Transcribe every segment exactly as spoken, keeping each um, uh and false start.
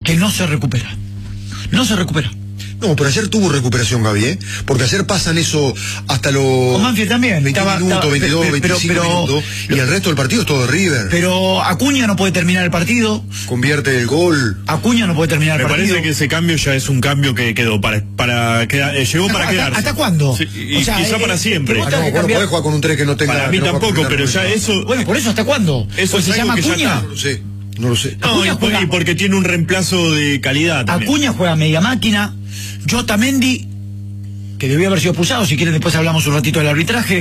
que no se recupera. No se recupera. No, pero ayer tuvo recuperación, Gaby, ¿eh? Porque ayer pasan eso hasta los... Con Banfield también. veintiún estaba, minutos, estaba, veintidós, pero, veinticinco pero, minutos, y el resto del partido es todo de River. Pero Acuña no puede terminar el partido. Convierte el gol. Acuña no puede terminar el Me partido. parece que ese cambio ya es un cambio que quedó para, para quedar, eh, llegó para ¿Hasta, quedarse. ¿Hasta cuándo? Sí, y O sea, quizá eh, para eh, siempre. ¿te Ah, gusta no, que vos no cambie- podés jugar con un tres que no tenga... Para mí que no tampoco, juega pero ya primera. eso... Bueno, por eso, ¿hasta cuándo? Eso Pues es se algo llama que ya Acuña. está. No lo sé, no lo sé. No, Acuña y, por- juega- y porque tiene un reemplazo de calidad también. Acuña juega media máquina. Otamendi, que debió haber sido expulsado, si quieren después hablamos un ratito del arbitraje.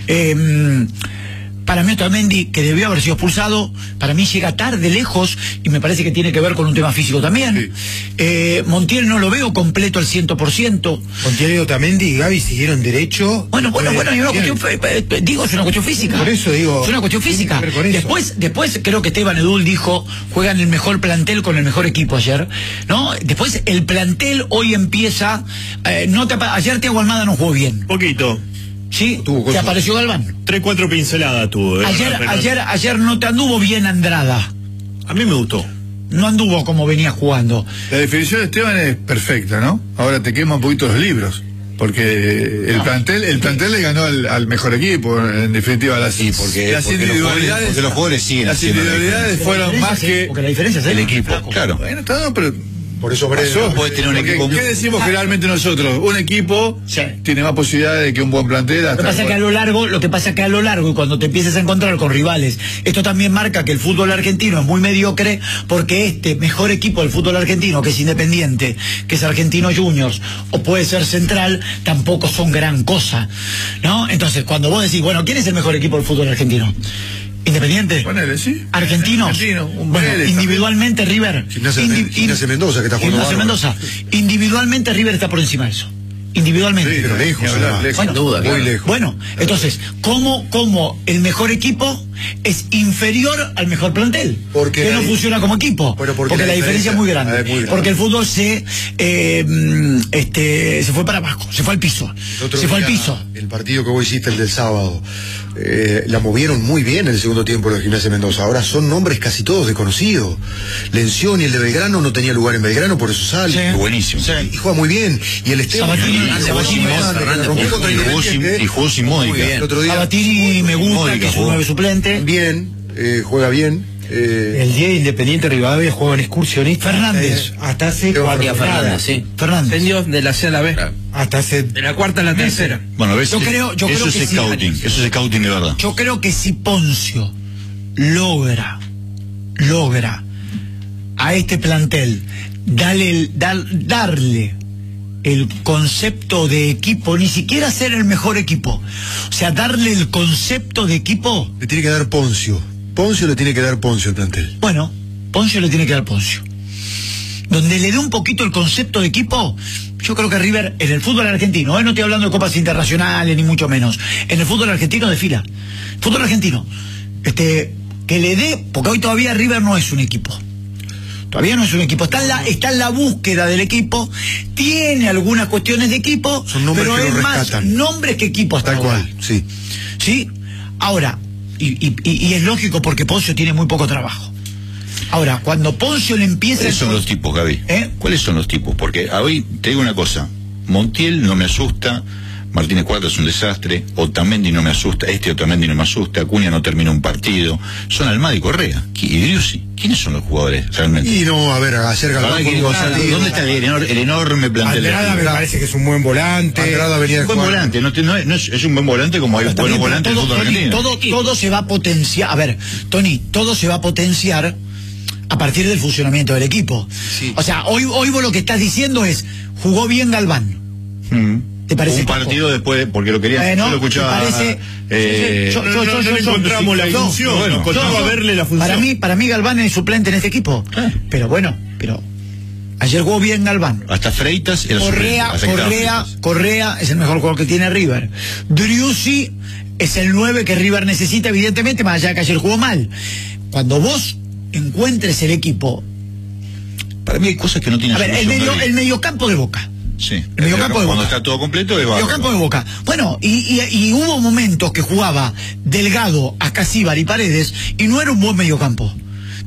Eh, para mí Otamendi, que debió haber sido expulsado, para mí llega tarde, lejos, y me parece que tiene que ver con un tema físico también. Sí. Eh, Montiel no lo veo completo al cien por ciento. Montiel y Otamendi y Gaby siguieron derecho. Bueno, bueno, Eh, bueno, es una bien. cuestión, eh, eh, digo, es una cuestión física. Por eso digo, Es una cuestión tiene física. que ver con eso. Después, después creo que Esteban Edul dijo, juegan el mejor plantel con el mejor equipo ayer, ¿no? Después el plantel hoy empieza, eh, no te, apa- ayer Thiago Almada no jugó bien, Poquito. ¿sí? Tuvo Te cosas. apareció Galván. Tres, cuatro pinceladas tuvo. eh, Ayer, pero- ayer, ayer no te anduvo bien Andrada. A mí me gustó. No anduvo como venía jugando. La definición de Esteban es perfecta, ¿no? Ahora te quema un poquito los libros. Porque el No. plantel el plantel le ganó al, al mejor equipo, en definitiva. Las, Sí, porque- las porque los individualidades, jugadores- porque los jugadores siguen las haciendo la individualidades diferencia. fueron La más diferencia es- que porque la diferencia es El el equipo, claro. Bueno, está bien, pero Por eso Breda... pasó. Puedes tener un Porque, equipo- ¿qué decimos generalmente nosotros? Un equipo Sí. tiene más posibilidades de que un buen plantel. Lo que Hasta pasa que a lo largo, lo que pasa que a lo largo y cuando te empiezas a encontrar con rivales, esto también marca que el fútbol argentino es muy mediocre, porque este mejor equipo del fútbol argentino, que es Independiente, que es Argentino Juniors, o puede ser Central, tampoco son gran cosa, ¿no? Entonces, cuando vos decís, bueno, ¿quién es el mejor equipo del fútbol argentino? Independiente. Ponele, sí. Argentinos. Argentino, un Bueno, Vélez individualmente River. Gimnasia- Indi- Gimnasia Mendoza, que está jugando Gimnasia bárbaro. Mendoza. Individualmente River está por encima de eso. Individualmente. Sí, Pero lejos, ni hablar, además. lejos. Bueno, Sin duda, Muy claro. lejos. Bueno, entonces, ¿cómo, cómo el mejor equipo es inferior al mejor plantel? Porque que no la- funciona como equipo. Bueno, porque porque la la diferencia es muy grande. diferencia es muy grande. Porque el fútbol se eh, mm, este se fue para abajo, se fue al piso. El otro Se fue al día, piso. El partido que vos hiciste, el del sábado, eh, la movieron muy bien en el segundo tiempo los de Gimnasia Mendoza. Ahora son nombres casi todos desconocidos. Lención y el de Belgrano no tenía lugar en Belgrano, por eso sale. Sí. Buenísimo. Sí. Y juega muy bien. Y el Esteban... Sabatini, y Sabatini, Sabatini, Fernández, que rompió y contra jugó Independiente, sin- y jugó sin muy Mónica. bien. El otro día... Sabatini me gusta, Mónica que es un jugó. nueve suplente. Bien, eh, juega bien. eh, El día de Independiente Rivadavia jugaban excursionistas. Fernández. eh, hasta hace Esteban cuatro Fernández, sí. Fernández. Ascendió de la C a la B. Claro. Hasta hace De la cuarta a la tercera. Bueno, ves, Yo creo- yo eso creo es que sí. scouting, eso es scouting de verdad. Yo creo que si Poncio logra, logra a este plantel darle el, dar- darle el concepto de equipo, ni siquiera ser el mejor equipo, o sea, darle el concepto de equipo, le tiene que dar Poncio. Poncio le tiene que dar Poncio al plantel. bueno, Poncio le tiene que dar Poncio. Donde le dé un poquito el concepto de equipo, yo creo que River, en el fútbol argentino, ¿eh? No estoy hablando de copas internacionales, ni mucho menos, en el fútbol argentino desfila. Fútbol argentino, este, que le dé, porque hoy todavía River no es un equipo. Todavía no es un equipo, está en la, está en la búsqueda del equipo, tiene algunas cuestiones de equipo, Son nombres pero que es lo más rescatan. nombres que equipo hasta Tal ahora. cual, sí. ¿Sí? Ahora, y, y, y- y es lógico porque Poncio tiene muy poco trabajo. Ahora, cuando Poncio le empieza... ¿Cuáles son los tipos, Gaby? ¿Eh? ¿Cuáles son los tipos? Porque hoy te digo una cosa, Montiel no me asusta, Martínez Cuarta es un desastre, Otamendi no me asusta, este Otamendi no me asusta, Acuña no termina un partido, son Almada y Correa, y Driussi. ¿Quiénes son los jugadores realmente? Y no, a ver, ayer La verdad Galván... que digo, o sea, ¿dónde está el, enor- el enorme plantel? de Andrada me River? parece que es un buen volante. Andrada venía de Un buen jugar. volante, no, te- no es, no es- es un buen volante como hay Está buenos bien, pero volantes del todo, fútbol Tony, argentino. todo, todo se va a potenciar. A ver, Tony, todo se va a potenciar a partir del funcionamiento del equipo. Sí. O sea, hoy, hoy vos lo que estás diciendo es, jugó bien Galván. Mm. ¿Te parece un poco? partido después, porque lo quería, Bueno, yo lo escuchaba. ¿te parece? eh, Yo- No, yo- no, yo- no le yo- encontramos la yo- función, bueno, nos costaba yo- verle la función. Para mí, para mí Galván es suplente en este equipo. Ah. Pero bueno, pero ayer jugó bien Galván. hasta Freitas era Correa, suplente, hasta que estaba Correa, Freitas. Correa es el mejor jugador que tiene River. Driussi es el nueve que River necesita, evidentemente, más allá que ayer jugó mal. Cuando vos encuentres el equipo, Para mí hay cosas que no tienen a ver, el, solución, medio, Gaby. el mediocampo de Boca. Sí. el mediocampo de Cuando Boca. está todo completo es bárbaro. Mediocampo de Boca. Bueno, y, y, y hubo momentos que jugaba Delgado, Ascasíbar y Paredes, y no era un buen mediocampo.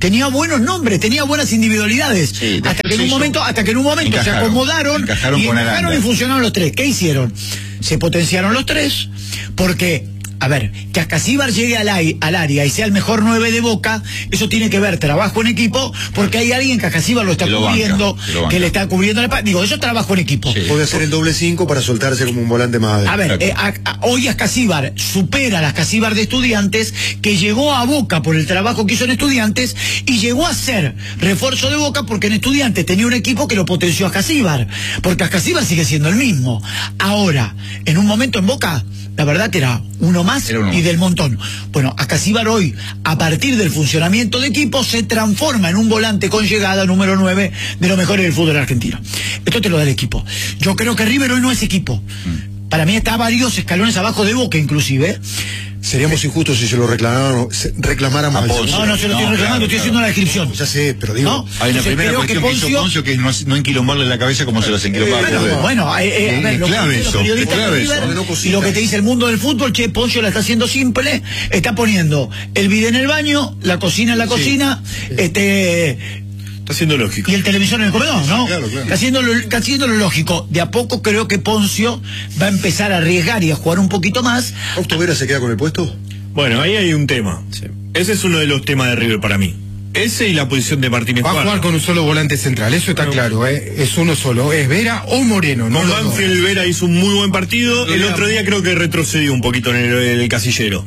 tenía buenos nombres, tenía buenas individualidades. Sí, hasta que en un hizo, momento, hasta que en un momento encajaron, se acomodaron encajaron y con encajaron Aranda. y funcionaron los tres. ¿Qué hicieron? Se potenciaron los tres, porque a ver, que Ascasíbar llegue al, ai- al área y sea el mejor nueve de Boca, eso tiene que ver trabajo en equipo, porque hay alguien que Ascasíbar lo está Que lo banca, cubriendo, que lo banca. que le está cubriendo la espalda. Digo, eso es trabajo en equipo. Sí. Puede hacer el doble cinco para soltarse como un volante más A ver, adelante. eh, a- a- hoy Ascasíbar supera a Ascasíbar de Estudiantes, que llegó a Boca por el trabajo que hizo en Estudiantes y llegó a ser refuerzo de Boca porque en Estudiantes tenía un equipo que lo potenció a Ascasíbar, porque Ascasíbar sigue siendo el mismo. Ahora, en un momento en Boca, la verdad que era uno más Era uno y más. del montón. Bueno, Ascasíbar hoy, a partir del funcionamiento de equipo, se transforma en un volante con llegada número nueve de los mejores del fútbol argentino. Esto te lo da el equipo. Yo creo que River hoy no es equipo. Para mí está varios escalones abajo de Boca, inclusive. Seríamos injustos si se lo reclamáramos, se- reclamáramos A al Poncio. segundo. No, no se lo estoy No, reclamando, claro, estoy claro. haciendo la descripción. Ya sé, pero digo, ¿No? Hay una Entonces, primera creo que cuestión que hizo Poncio- Poncio, que es no, no enquilombarle la cabeza como se las enquilombaba. Bueno, River. bueno, eh, eh, a Sí, ver, lo que clave dicen los eso, periodistas clave de eso, River, ordenó y cositas. lo que te dice el mundo del fútbol, che, Poncio la está haciendo simple, está poniendo el bidet en el baño, la cocina en la cocina, este Está siendo lógico. y el televisor en el comedor, ¿no? claro, claro. Está haciendo lo, está haciendo lo lógico. De a poco creo que Poncio va a empezar a arriesgar y a jugar un poquito más. ¿Fausto Vera se queda con el puesto? Bueno, ahí hay un tema. Ese es uno de los temas de River para mí. Ese y la posición de Martínez Va a Cuarta. jugar con un solo volante central, eso está claro, ¿eh? Es uno solo, es Vera o Moreno, no Con los dos. Banfield Vera hizo un muy buen partido. El Vera- otro día creo que retrocedió un poquito en el, en el casillero.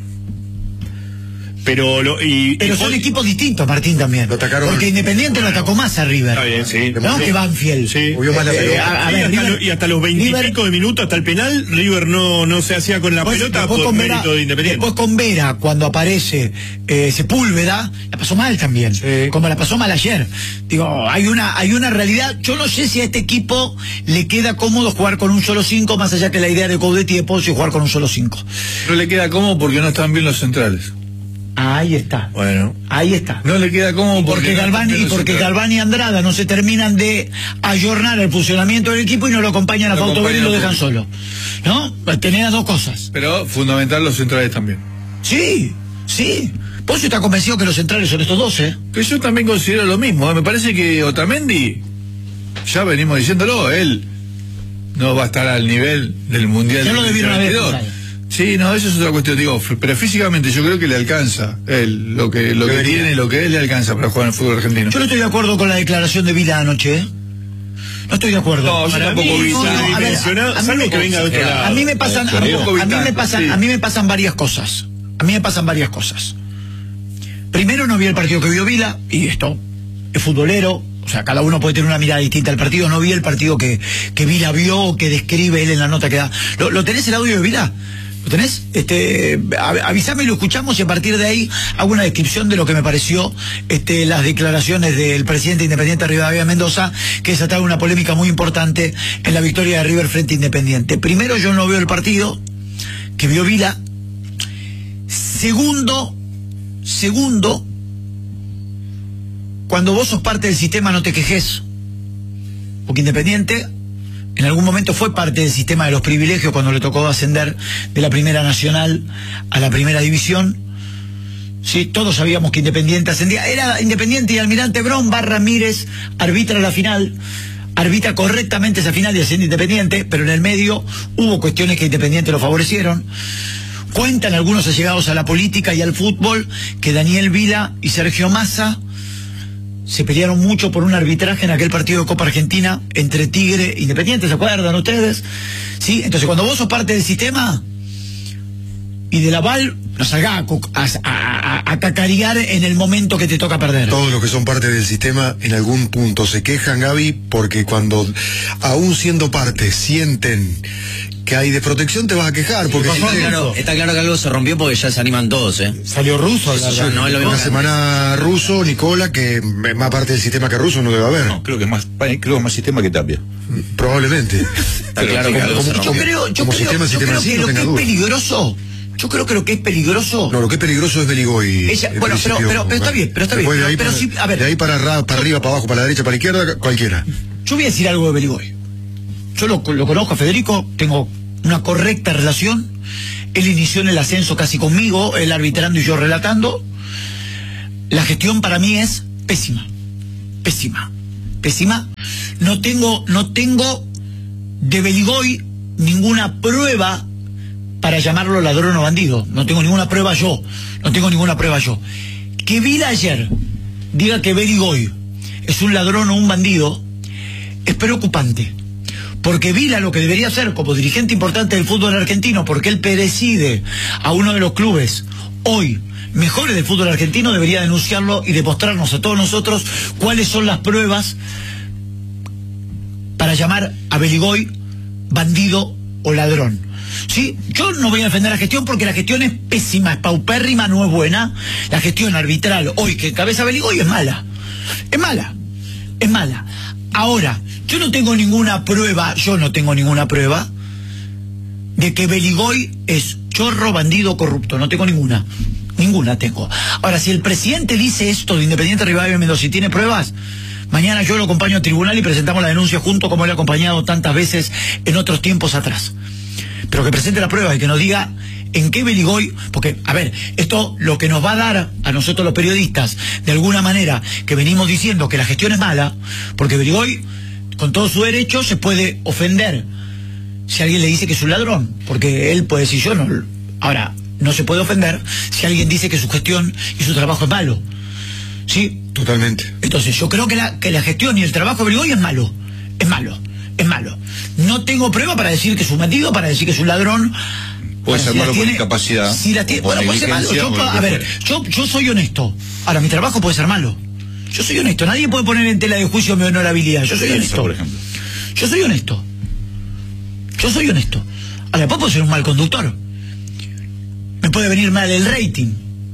Pero lo, y, Pero y son Pon- equipos distintos, Martín, también. Lo atacaron- Porque Independiente lo atacó más a River. Está bien, sí. ¿No? Que Banfield. Sí. Movió más la Eh, pelota. a- a y, ver, hasta River- lo- y hasta los veintipico de minutos, hasta el penal, River no, no se hacía con la Después- pelota después por con Vera- mérito de Independiente. Después con Vera, cuando aparece eh, Sepúlveda, la pasó mal también. Sí. Como la pasó mal ayer. Digo, hay una, hay una realidad. Yo no sé si a este equipo le queda cómodo jugar con un solo cinco, más allá que la idea de Coudetti y de Poncio jugar con un solo cinco. No le queda cómodo porque no están bien los centrales. Ahí está. Bueno. Ahí está. No le queda cómodo Y porque, porque no Galván están bien y los porque centrales. Galván y Andrada no se terminan de ayornar el funcionamiento del equipo y no lo acompañan a Lo Fausto Vera y lo acompañan dejan solo. ¿No? Tenés las dos cosas. Pero fundamental los centrales también. Sí, sí. Poncio está convencido que los centrales son estos dos, ¿eh? Que yo también considero lo mismo. ¿eh? Me parece que Otamendi, ya venimos diciéndolo, él no va a estar al nivel del Mundial Ya lo del debieron haber veintidós. pensado. Sí, no, eso es otra cuestión. Digo, f- pero físicamente yo creo que le alcanza. Él, lo que, lo que Debería. tiene, lo que es, le alcanza para jugar en el fútbol argentino. Yo no estoy de acuerdo con la declaración de Vila anoche, ¿eh? No estoy de acuerdo. No, yo Para tampoco mí, vi no, nada. no, a ver, dimensionado, a mí salvo me- que venga de otro lado. A mí me pasan, a mí, Tampoco a mí vi me tanto, pasan, sí. a mí me pasan varias cosas. A mí me pasan varias cosas. Primero, no vi el partido que vio Vila, y esto es futbolero, o sea, cada uno puede tener una mirada distinta al partido. No vi el partido que, que Vila vio o que describe él en la nota que da. ¿Lo, lo tenés el audio de Vila? ¿Lo tenés? Este, a- avísame y lo escuchamos y a partir de ahí hago una descripción de lo que me pareció este, las declaraciones del presidente independiente Rivadavia Mendoza, que desataron una polémica muy importante en la victoria de River frente a Independiente. Primero, yo no veo el partido que vio Vila. Segundo, segundo, cuando vos sos parte del sistema no te quejes, porque Independiente en algún momento fue parte del sistema de los privilegios cuando le tocó ascender de la Primera Nacional a la Primera División. Sí, todos sabíamos que Independiente ascendía. Era Independiente y Almirante Brown, Barra Ramírez, arbitra la final, arbitra correctamente esa final y asciende Independiente, pero en el medio hubo cuestiones que Independiente lo favorecieron. Cuentan algunos allegados a la política y al fútbol que Daniel Vila y Sergio Massa se pelearon mucho por un arbitraje en aquel partido de Copa Argentina entre Tigre e Independiente, ¿se acuerdan ustedes? Sí, entonces cuando vos sos parte del sistema y del aval, no salgás a, cu- a, a- a cacarear en el momento que te toca perder. Todos los que son parte del sistema en algún punto se quejan, Gaby, porque cuando, aún siendo parte, sienten que hay desprotección, te vas a quejar. Porque si Está te- claro, está claro que algo se rompió porque ya se animan todos, ¿eh? Salió ruso a hablar. Ya no es lo mismo. una semana Russo, Nicola, que es más parte del sistema que Russo no debe haber. No, creo que es más, creo que es más sistema que Tapia. Probablemente. Está claro que algo se Yo rompió. creo, yo como creo, sistema, yo sistema creo así, que no lo que tenga es duda. peligroso, yo creo que lo que es peligroso... No, lo que es peligroso es Beligoy. Ella- en bueno, pero- principio. pero- pero está bien, pero está bien, Después de ahí, pero- pero para, sí, a ver. de ahí para, arra- para arriba, para abajo, para la derecha, para la izquierda, cualquiera. Yo voy a decir algo de Beligoy. Yo lo, lo conozco a Federico, tengo una correcta relación. Él inició en el ascenso casi conmigo, él arbitrando y yo relatando. La gestión para mí es pésima, pésima, pésima. No tengo, no tengo de Beligoy ninguna prueba para llamarlo ladrón o bandido. No tengo ninguna prueba yo, no tengo ninguna prueba yo. Que Vila ayer diga que Beligoy es un ladrón o un bandido es preocupante. Porque Vila lo que debería hacer como dirigente importante del fútbol argentino, porque él preside a uno de los clubes hoy mejores del fútbol argentino, debería denunciarlo y demostrarnos a todos nosotros cuáles son las pruebas para llamar a Beligoy bandido o ladrón. ¿Sí? Yo no voy a defender la gestión porque la gestión es pésima, es paupérrima, no es buena. La gestión arbitral hoy que encabeza Beligoy es mala. Es mala. Es mala. Ahora, yo no tengo ninguna prueba, yo no tengo ninguna prueba de que Beligoy es chorro, bandido, corrupto. No tengo ninguna. Ninguna tengo. Ahora, si el presidente dice esto de Independiente Rivadavia Mendoza y tiene pruebas, mañana yo lo acompaño al tribunal y presentamos la denuncia junto como lo he acompañado tantas veces en otros tiempos atrás. Pero que presente la prueba y que nos diga en qué Beligoy, porque, a ver, esto lo que nos va a dar a nosotros los periodistas, de alguna manera, que venimos diciendo que la gestión es mala, porque Beligoy, con todo su derecho, se puede ofender si alguien le dice que es un ladrón, porque él puede decir yo no. Ahora, no se puede ofender si alguien dice que su gestión y su trabajo es malo. ¿Sí? Totalmente. Entonces, yo creo que la, que la gestión y el trabajo de Beligoy es malo. Es malo. Es malo. No tengo prueba para decir que es un bandido, para decir que es un ladrón. Puede ser si malo tiene, por incapacidad. Si la tiene, por bueno, puede ser malo. Yo, negligencia, a ver, yo, yo soy honesto. Ahora, mi trabajo puede ser malo. Yo soy honesto. Nadie puede poner en tela de juicio mi honorabilidad. Yo soy honesto. por ejemplo. Yo soy honesto. Yo soy honesto. Ahora, después puedo ser un mal conductor. Me puede venir mal el rating.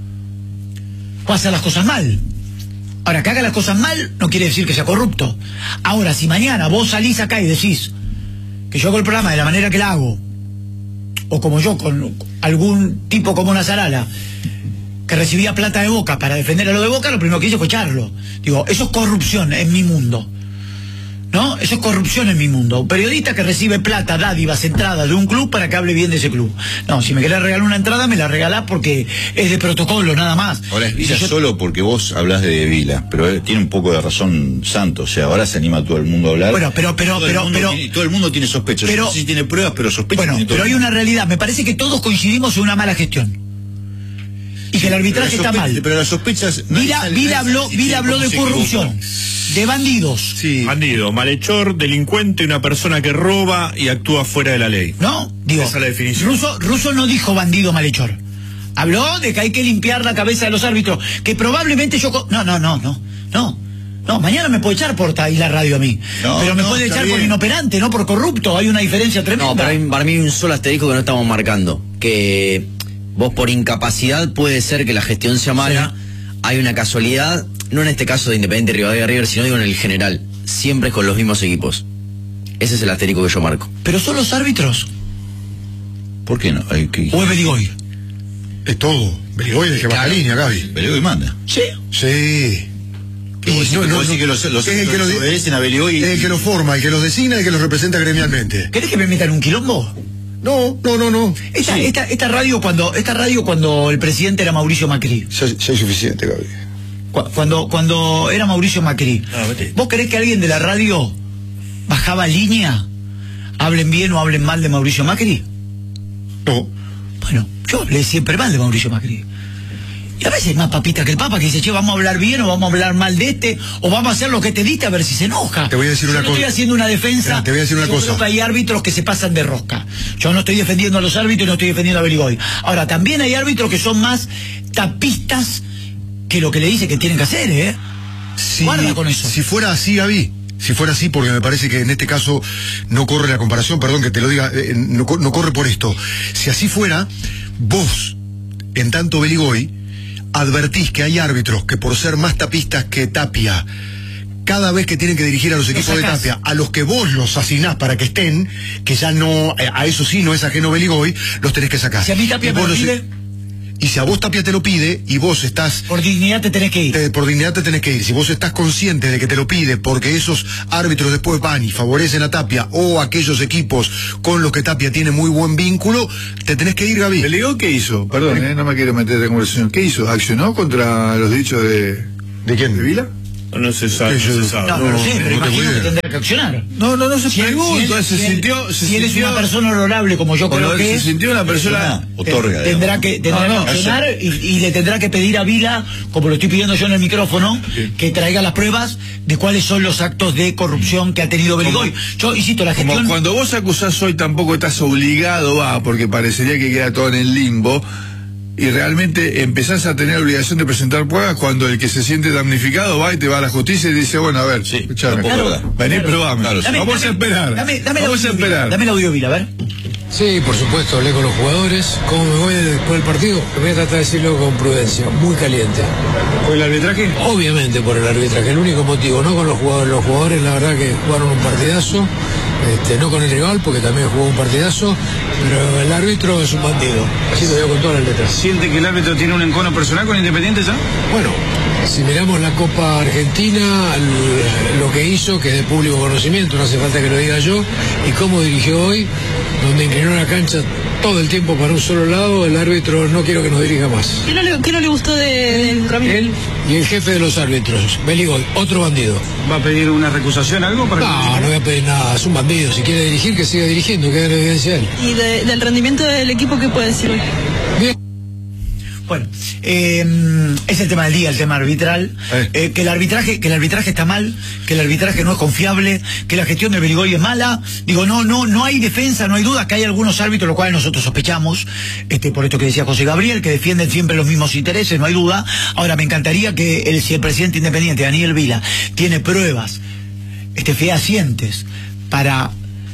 Puedo hacer las cosas mal. Ahora, que haga las cosas mal no quiere decir que sea corrupto. Ahora, si mañana vos salís acá y decís que yo hago el programa de la manera que la hago, o como yo, con algún tipo como Nazarala, que recibía plata de Boca para defender a lo de Boca, lo primero que hice fue echarlo. Digo, eso es corrupción en mi mundo. ¿No? Eso es corrupción en mi mundo. Un periodista que recibe plata, dádivas, entradas de un club para que hable bien de ese club. No, si me querés regalar una entrada, me la regalás porque es de protocolo, nada más. Ahora es Vila si yo... solo porque vos hablas de Vila, pero él tiene un poco de razón Santos, o sea, ahora se anima todo el mundo a hablar. Bueno, pero, pero, todo pero, el mundo pero, tiene, todo el mundo tiene sospechas. Pero, no sé si tiene pruebas, pero sospechas. Bueno, pero hay una realidad. Me parece que todos coincidimos en una mala gestión. Y sí, que el arbitraje está mal. Pero las sospechas... No Vila, hay, Vila habló, hay, Vila habló de corrupción, de bandidos. Sí. Bandido, malhechor, delincuente, una persona que roba y actúa fuera de la ley. No, digo, esa es la definición. Russo, Russo no dijo bandido malhechor. Habló de que hay que limpiar la cabeza de los árbitros, que probablemente yo... No, no, no, no, no. No, mañana me puede echar por ahí la radio a mí. No, pero me no, puede echar bien. Por inoperante, no por corrupto. Hay una diferencia tremenda. No, pero hay, para mí hay un solo asterisco que no estamos marcando. Que vos por incapacidad puede ser que la gestión sea mala. Sí. Hay una casualidad, no en este caso de Independiente Rivadavia River, sino digo en el general. Siempre es con los mismos equipos. Ese es el asterisco que yo marco. ¿Pero son los árbitros? ¿Por qué no? Hay que... ¿O es Beligoy? Es todo. Beligoy es el que baja la línea, Gaby. Beligoy manda. Sí. Sí. Y vos, no, no, no, que los, los, es el que los obedecen a Beligoy. Es el que los forma, el que los designa y el que los representa gremialmente. ¿Querés que me metan un quilombo? No, no, no, no. Esta, sí. esta, esta radio cuando esta radio cuando el presidente era Mauricio Macri. Ya, ya es suficiente, Gaby. Cuando, cuando era Mauricio Macri. Ah, ¿vos querés que alguien de la radio bajaba línea? ¿Hablen bien o hablen mal de Mauricio Macri? No. Bueno, yo hablé siempre mal de Mauricio Macri. Y a veces hay más papita que el Papa que dice, che, vamos a hablar bien o vamos a hablar mal de este, o vamos a hacer lo que te diste a ver si se enoja. Te voy a decir yo una no cosa. Estoy haciendo una defensa. Te voy a decir una yo cosa. Creo que hay árbitros que se pasan de rosca. Yo no estoy defendiendo a los árbitros y no estoy defendiendo a Beligoy. Ahora, también hay árbitros que son más tapistas que lo que le dice que tienen que hacer, ¿eh? Si, Guarda con eso. Si fuera así, Gaby, si fuera así, porque me parece que en este caso no corre la comparación, perdón que te lo diga, eh, no, no corre por esto. Si así fuera, vos, en tanto Beligoy, advertís que hay árbitros que por ser más tapistas que Tapia, cada vez que tienen que dirigir a los equipos de Tapia, a los que vos los asignás para que estén, que ya no, a eso sí no es ajeno Beligoy, los tenés que sacar. Si a mí Tapia me lo pide... Y si a vos Tapia te lo pide y vos estás... Por dignidad te tenés que ir. Te, por dignidad te tenés que ir. Si vos estás consciente de que te lo pide porque esos árbitros después van y favorecen a Tapia o aquellos equipos con los que Tapia tiene muy buen vínculo, te tenés que ir, Gaby. ¿Beligoy qué hizo? Perdón, eh, no me quiero meter en conversación. ¿Qué hizo? ¿Accionó contra los dichos de... ¿De quién? ¿De Vila? No se sabe, no se sabe. No, no lo sé, pero no te imagino cuides. que tendrá que accionar. No, no, no se Si él- pregunta, si él- se si él- sintió, se si él es sintió una persona honorable como yo Bueno, creo que se es, sintió una persona. Otorga. tendrá digamos. que tendrá No, no, que accionar y, y le tendrá que pedir a Vila, como lo estoy pidiendo yo en el micrófono, que traiga las pruebas de cuáles son los actos de corrupción que ha tenido Beligoy. Yo insisto, la Como gestión... cuando vos acusás hoy tampoco estás obligado, va, porque parecería que queda todo en el limbo, y realmente empezás a tener obligación de presentar pruebas cuando el que se siente damnificado va y te va a la justicia y dice, bueno, a ver, Sí, escuchame, tampoco es verdad. vení, Claro. probame. Claro, Dame- Vamos dame- a esperar. Dame, dame el Vamos a audio, Vila, esperar. dame el audio, Vila, a ver. Sí, por supuesto, hablé con los jugadores. ¿Cómo me voy después del partido? Voy a tratar de decirlo con prudencia, muy caliente. ¿Fue el arbitraje? Obviamente por el arbitraje, el único motivo, no con los jugadores. Los jugadores, la verdad que jugaron un partidazo, este, no con el rival, porque también jugó un partidazo, pero el árbitro es un bandido. Así lo digo con todas las letras. ¿Siente que el árbitro tiene un encono personal con Independiente ya? Bueno, si miramos la Copa Argentina, el- lo que hizo, que es de público conocimiento, no hace falta que lo diga yo, y cómo dirigió hoy, donde inclinó la cancha todo el tiempo para un solo lado, el árbitro no quiero que nos dirija más. ¿Qué no le, qué no le gustó de, de Ramiro? Él y el jefe de los árbitros, Beligoy, otro bandido. ¿Va a pedir una recusación, algo? Para No, no voy a pedir nada, es un bandido. Si quiere dirigir, que siga dirigiendo, que haga evidencia él. ¿Y de- del rendimiento del equipo qué puede decir hoy? Bien. Bueno, eh, es el tema del día, el tema arbitral, Eh. eh, que el arbitraje, que el arbitraje está mal, que el arbitraje no es confiable, que la gestión de Beligoy es mala. Digo, no, no, no hay defensa, no hay duda, que hay algunos árbitros, lo cual nosotros sospechamos, este, por esto que decía José Gabriel, que defienden siempre los mismos intereses, no hay duda. Ahora, me encantaría que el, si el presidente independiente, Daniel Vila, tiene pruebas, este, fehacientes para,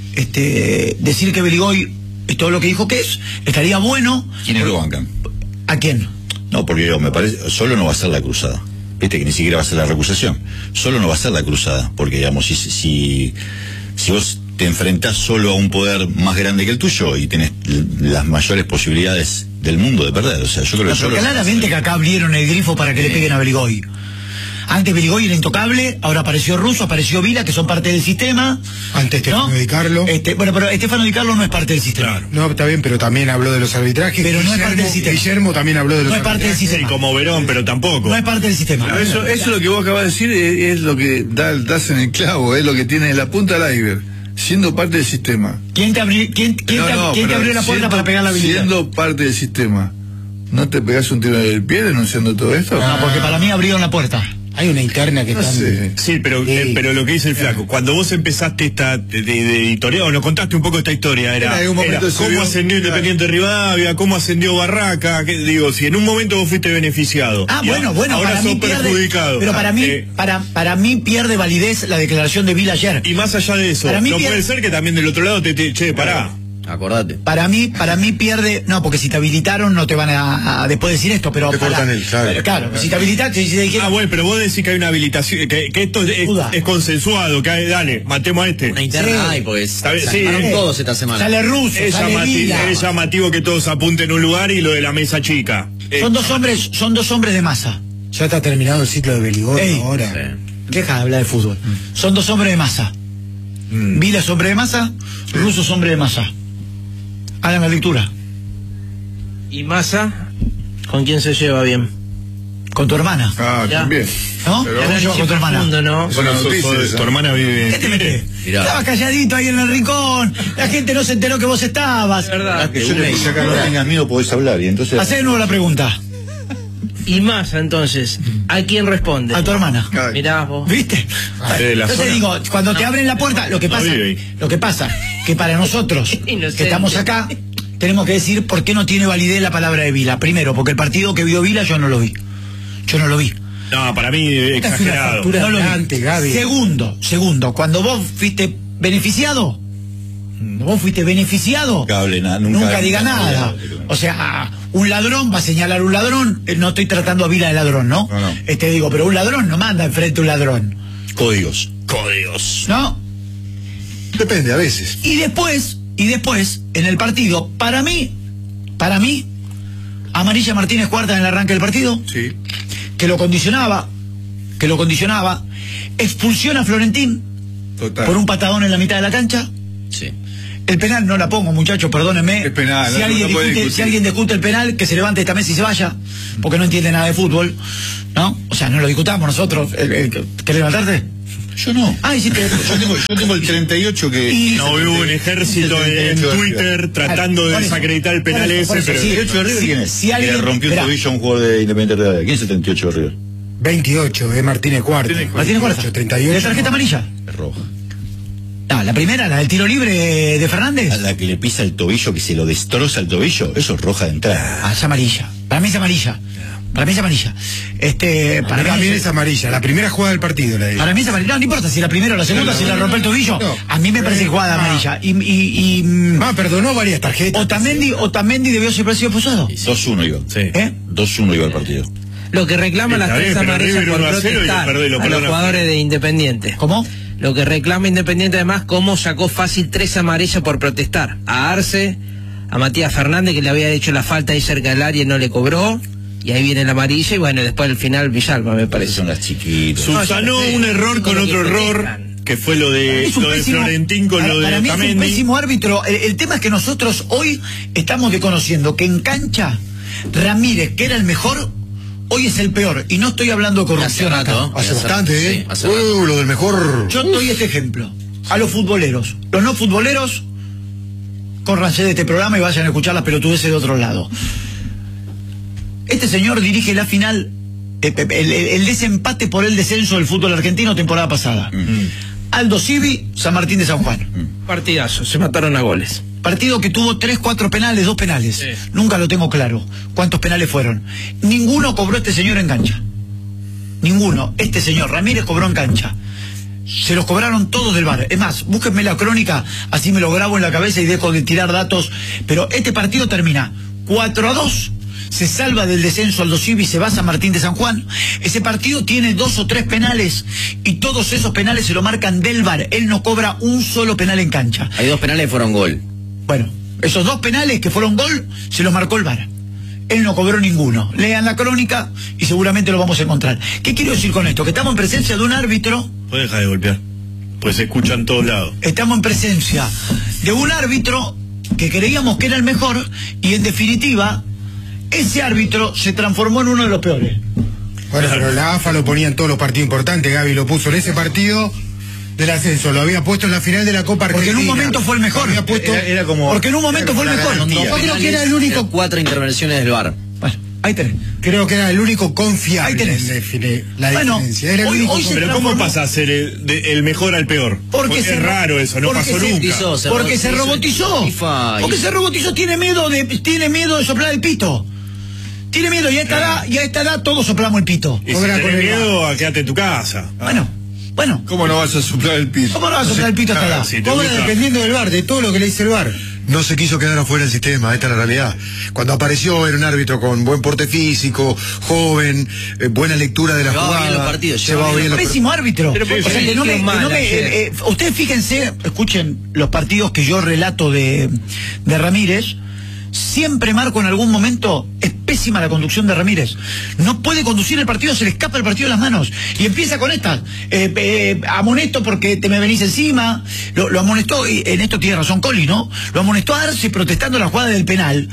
este, decir que Beligoy es todo lo que dijo que es, estaría bueno. ¿Quiénes lo bancan? ¿A quién? No, porque yo, me parece, solo no va a ser la cruzada. Viste que ni siquiera va a ser la recusación. Solo no va a ser la cruzada, porque digamos, si, si, si vos te enfrentás solo a un poder más grande que el tuyo y tenés l- las mayores posibilidades del mundo de perder, o sea, yo creo No, que pero solo... claramente que acá abrieron el grifo para que le peguen a Beligoy. Antes Beligoy era intocable, ahora apareció Russo, apareció Vila, que son parte del sistema. Antes Stefano Di Carlo. Este, bueno, pero Estefano Di Carlo no es parte del sistema. No, está bien, pero también habló de los arbitrajes. Pero no es parte del Guillermo- sistema. Guillermo también habló de los No es parte del arbitrajes. Sí, sistema. como Verón, pero tampoco. No es parte del sistema. Pero eso, eso es lo que vos acabas de decir, es, es lo que da, das en el clavo, es lo que tiene la punta del iceberg, siendo parte del sistema. ¿Quién te, abri- quién, quién No, te, no, quién te pero abrió la puerta siendo- para pegar la habilidad? Siendo parte del sistema, ¿no te pegás un tiro del pie denunciando todo esto? No, porque para mí abrieron la puerta. Hay una interna que No está. sé. Sí, pero, Sí. eh, pero lo que dice el flaco, cuando vos empezaste esta de, de editorial, o nos contaste un poco esta historia, era, En algún momento era se cómo vio- ascendió Independiente Rivadavia, cómo ascendió Barraca, que, digo, si en un momento vos fuiste beneficiado. Ah, y bueno, a- bueno, ahora para sos mí pierde, perjudicado. pero para mí, Eh, para, para mí pierde validez la declaración de Vila ayer. y más allá de eso, Para mí no pierde- puede ser que también del otro lado te, te che, pará. Acordate. Para mí, para mí pierde, no, porque si te habilitaron no te van a, a después decir esto, pero Te para- cortan el, claro. pero claro, si te habilitaste, si te dijeron, Ah, bueno, pero vos decís que hay una habilitación, que, que esto es, Duda. es consensuado, que hay, dale, matemos a este. Una interna Sí. hay, pues. Está bien, Se sí, armaron eh. todos esta semana. sale Russo, Es, sale llamati- Vila. es llamativo que todos apunten un lugar y lo de la mesa chica. Eh, Son dos hombres, son dos hombres de masa. Ya está terminado el ciclo de Beligoy Ey. ahora. Deja de hablar de fútbol. Son dos hombres de masa. Vila es hombre de masa, Russo es hombre de masa. Hagan la lectura. ¿Y Massa? ¿Con quién se lleva bien? Con tu hermana. Ah, Ya. también. ¿No? Pero- ¿Cómo llevas con tu hermana? Profundo, ¿no? Buena sos- noticia sos- esa. tu hermana vive ¿Qué te metes? Mirá. Estabas calladito ahí en el rincón. La gente no se enteró que vos estabas. ¿Verdad? Que yo le dije acá, no tengas miedo, podés hablar. Y entonces... Hacé de nuevo la pregunta. ¿Y Massa, entonces? ¿A quién responde? A tu hermana. Ay. Mirá vos. ¿Viste? de la Entonces zona. digo, cuando te abren la puerta, lo que No pasa, vive ahí. lo que pasa, que para nosotros, que Inocente. estamos acá, tenemos que decir por qué no tiene validez la palabra de Vila. Primero, porque el partido que vio Vila yo no lo vi. Yo no lo vi. No, para mí eh, Esta es una exagerado. factura No lo vi. andante, Gaby. Segundo, segundo, cuando vos fuiste beneficiado, cuando vos fuiste beneficiado, Nunca hable nada, nunca, nunca- diga nunca nada. hable, pero- O sea, un ladrón va a señalar un ladrón, eh, no estoy tratando a Vila de ladrón, ¿no? No, no. Este digo, pero un ladrón no manda enfrente a un ladrón, Códigos. Códigos. ¿no? Depende, a veces. Y después, y después, en el partido, para mí, para mí, amarilla Martínez Cuarta en el arranque del partido, Sí. que lo condicionaba, que lo condicionaba, expulsión a Florentín Total. por un patadón en la mitad de la cancha. Sí. El penal no la pongo, muchachos, perdónenme. Es penal, si, no- alguien no puede discute, discutir. si alguien discute el penal, que se levante esta mesa y se vaya, porque no entiende nada de fútbol. ¿No? O sea, no lo discutamos nosotros. El, el, ¿Querés levantarte? Yo no. Ah, hiciste. Yo tengo, yo tengo el treinta y ocho que... Y- No, hubo un ejército en Twitter tratando de Por eso, desacreditar el penal por eso, ese, por eso, pero... sí. ¿treinta y ocho de River Si- quién es? si alguien- Que le rompió Mirá. un tobillo a un jugador de Independiente Rivadavia. ¿Quién es el treinta y ocho de River? veintiocho, es Martínez Cuarta. Martínez Cuarta. treinta y ocho. ¿De tarjeta amarilla? Es roja. No, la primera, la del tiro libre de Fernández. A la que le pisa el tobillo, que se lo destroza el tobillo, eso es roja de entrada. Ah, es amarilla. Para mí es amarilla. Para mí es amarilla. Este, para Para mí también es, es amarilla. La primera jugada del partido, la de para mí es amarilla. No, no importa si la primera o la segunda, si la rompe el tobillo. No. A mí me parece que jugada Ah. amarilla. Y, y, y mm, Ah, perdonó varias tarjetas. Otamendi, Otamendi debió ser sido expulsado. dos uno iba. Sí. ¿Eh? dos uno iba el partido. Lo que reclama Está las bien, tres pero amarillas River por uno a cero y lo protestar perdió y lo a perdió los la jugadores final. de Independiente. ¿Cómo? Lo que reclama Independiente además, cómo sacó fácil tres amarillas por protestar. A Arce, a Matías Fernández, que le había hecho la falta ahí cerca del área y no le cobró. Y ahí viene la amarilla y bueno, después al final Villalba, me Esas parece. son las chiquitas. Subsanó un error con otro error, que fue lo de, Es un lo de pésimo- Florentín con para, lo de para mí es un Otamendi. pésimo árbitro. El, el tema es que nosotros hoy estamos desconociendo que en cancha Ramírez, que era el mejor, hoy es el peor. Y no estoy hablando de corrupción Hace rato, acá. Hace Hace- bastante, sí, ¿eh? hace rato. Uh, lo del mejor. Yo doy este ejemplo. A los futboleros. Los no futboleros, córranse de este programa y vayan a escuchar las pelotudeces de otro lado. Este señor dirige la final, eh, el, el- el desempate por el descenso del fútbol argentino temporada pasada. Aldo Civi, San Martín de San Juan. Partidazo, se mataron a goles. Partido que tuvo tres, cuatro penales, dos penales. Sí. Nunca lo tengo claro. ¿Cuántos penales fueron? Ninguno cobró este señor en cancha. Ninguno. Este señor Ramírez cobró en cancha. Se los cobraron todos del V A R. Es más, búsquenme la crónica, así me lo grabo en la cabeza y dejo de tirar datos. Pero este partido termina cuatro a dos. Se salva del descenso Aldo Civi, se va a San Martín de San Juan. Ese partido tiene dos o tres penales y todos esos penales se lo marcan del V A R. Él no cobra un solo penal en cancha. Hay dos penales que fueron gol. Bueno, esos dos penales que fueron gol, se los marcó el V A R. Él no cobró ninguno. Lean la crónica y seguramente lo vamos a encontrar. ¿Qué quiero decir con esto? Que estamos en presencia de un árbitro, Puede dejar de golpear. Pues se escucha en todos lados. estamos en presencia de un árbitro que creíamos que era el mejor y en definitiva, ese árbitro se transformó en uno de los peores. Bueno, pero la A F A lo ponía en todos los partidos importantes. Gaby lo puso en ese partido del ascenso. Lo había puesto en la final de la Copa Argentina. Porque en un momento fue el mejor. Lo había puesto... Era, era como... Porque en un momento fue el era como mejor. la garantía. Yo creo que era el único. Eran cuatro intervenciones del V A R. Bueno, ahí tenés. Creo que era el único confiable. Ahí tenés. en define- la Bueno, diferencia. Era el hoy- único hoy se Pero transformó. ¿cómo pasa a ser el, de- el mejor al peor? Porque es se ro- raro eso, no porque pasó se nunca. Hizo- se Porque se robotizó. FIFA y- Porque se robotizó, tiene miedo de tiene miedo de soplar el pito. Tiene miedo y a esta edad, y a esta edad todos soplamos el pito. Y si Cobra tenés con el miedo, a quedarte en tu casa. Bueno, bueno. ¿Cómo no vas a soplar el piso? ¿Cómo no vas a soplar el pito a esta edad? Si te Cobra gusta. dependiendo del V A R, de todo lo que le dice el V A R. No se quiso quedar afuera del sistema, esta es la realidad. Cuando apareció era un árbitro con buen porte físico, joven, eh, buena lectura de la Llevaba jugada. bien los partidos, llevaba llevaba bien los Pésimo árbitro. Pero O sea, sí, que no me- sí, que mal no me- ayer. eh, eh, ustedes fíjense, escuchen los partidos que yo relato de, de Ramírez. Siempre marco en algún momento, es pésima la conducción de Ramírez. No puede conducir el partido, se le escapa el partido de las manos. Y empieza con estas. Eh, eh, amonesto porque te me venís encima. Lo, lo amonestó, y en esto tiene razón Coli, ¿no? Lo amonestó a Arce protestando la jugada del penal.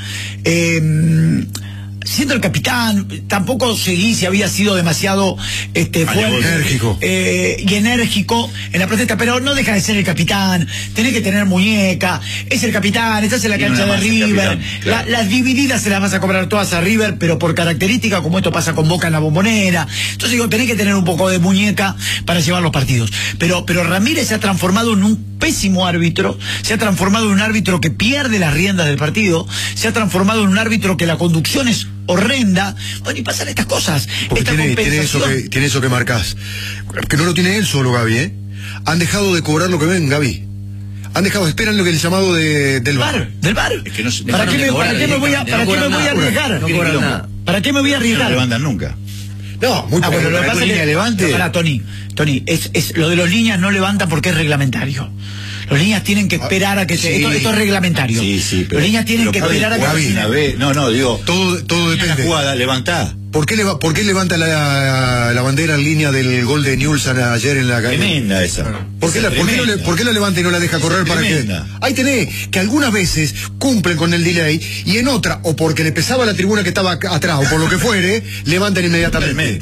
Eh, siendo el capitán, tampoco seguí si había sido demasiado este, fuerte, enérgico. eh, y enérgico en la protesta, pero no deja de ser el capitán, tenés que tener muñeca, es el capitán, estás en la Tiene cancha una de más el River, capitán, claro. La- las divididas se las vas a cobrar todas a River, pero por característica, como esto pasa con Boca en la Bombonera, entonces digo, tenés que tener un poco de muñeca para llevar los partidos, pero, pero Ramírez se ha transformado en un pésimo árbitro, se ha transformado en un árbitro que pierde las riendas del partido, se ha transformado en un árbitro que la conducción es horrenda. Bueno, y pasan estas cosas. Porque Esta tiene, tiene eso compensación. que, tiene eso que marcás. Que no lo tiene él solo, Gaby, ¿eh? Han dejado de cobrar lo que ven, Gaby. Han dejado, esperan lo que el llamado de, del Del V A R. bar, del bar. Es que no se- ¿Para, dejaron qué de me, cobrar ¿Para qué me voy a, directamente, para no qué me cobran voy a nada. arriesgar? No cobran nada. ¿Para qué me voy a No arriesgar? levantan nunca. No, muy Ah, poco. bueno, lo que pasa es que levante. Pará, Tony, Tony, es, es, lo de los líneas no levantan porque es reglamentario. Los líneas tienen que esperar a que se... sí. Esto, esto es reglamentario. Sí, sí, pero... Los líneas tienen pero que Gaby, esperar a que Gaby, se... una vez- No, no, digo... Todo, todo La depende. jugada, levantá. ¿Por qué, leva- ¿Por qué levanta la, la bandera en línea del gol de Newellson ayer en la calle? Tremenda esa. ¿Por qué, Esa la, por, qué no le- tremenda. por qué la levanta y no la deja correr para que...? Tremenda. Ahí tenés, que algunas veces cumplen con el delay y en otra, o porque le pesaba la tribuna que estaba acá atrás o por lo que fuere, levantan inmediatamente. Totalmente.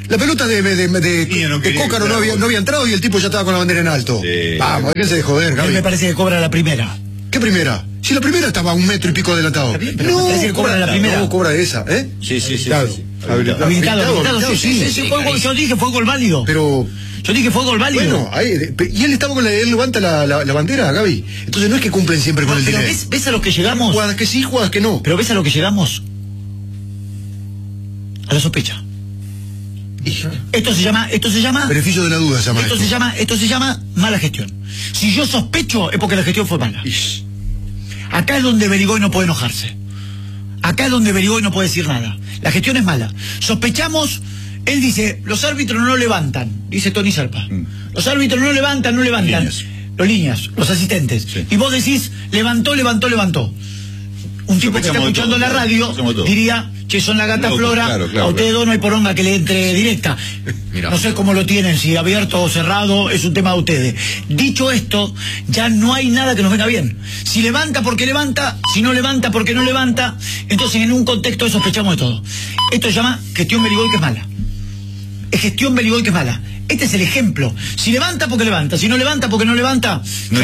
La pelota de, de, de, de, Sí, no de quería Cócaro no entrar, había, no había entrado y el tipo ya estaba con la bandera en alto. Sí. Vamos, déjense de joder, A mí Gaby. me parece que cobra la primera. ¿Qué primera? Si la primera estaba a un metro y pico adelantado. Está bien, pero me parece que cobra la primera. No, cobra esa, ¿eh? Sí, sí, sí. Claro. sí, sí. Habilitado. Habilitado, habilitado, habilitado, sí, sí, sí, sí, fue gol, yo dije fue gol válido. Pero, Yo dije fue gol válido. bueno, ahí, y él estaba con la, él levanta la, la, la bandera, Gaby. Entonces no es que cumplen siempre con No, el pero delay. ves, ves a lo que llegamos. Jugadas que sí, jugadas que no. Pero ves a lo que llegamos. A la sospecha. Esto se llama, esto se llama, Beneficio de la duda se llama esto esto. se llama, esto se llama mala gestión. Si yo sospecho es porque la gestión fue mala. Ish. Acá es donde Berigoy no puede enojarse. Acá es donde Berigoy no puede decir nada. La gestión es mala. Sospechamos, él dice, los árbitros no levantan, dice Tony Serpa. Mm. Los árbitros no levantan, no levantan. Líneas. Los líneas, los asistentes. Sí. Y vos decís, levantó, levantó, levantó. Un tipo que está Sospechamos de escuchando todo, la claro, radio sospechamos de todo. diría, che, son la gata No, Flora, claro, claro, a ustedes claro. dos no hay poronga que le entre directa. Mirá. No sé cómo lo tienen, si abierto o cerrado, es un tema de ustedes. Dicho esto, ya no hay nada que nos venga bien. Si levanta porque levanta, si no levanta porque no levanta, entonces en un contexto sospechamos de todo. Esto se llama gestión Berigoy que es mala. Es gestión Berigoy que es mala. Este es el ejemplo. Si levanta porque levanta, si no levanta porque no levanta,